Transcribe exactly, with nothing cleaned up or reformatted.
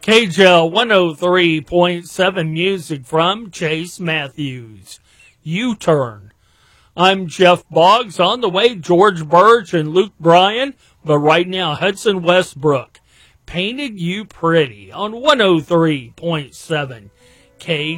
K J L one oh three point seven music from Chase Matthews. U-Turn. I'm Jeff Boggs. On the way, George Burge and Luke Bryan. But right now, Hudson Westbrook. Painted You Pretty on one oh three point seven K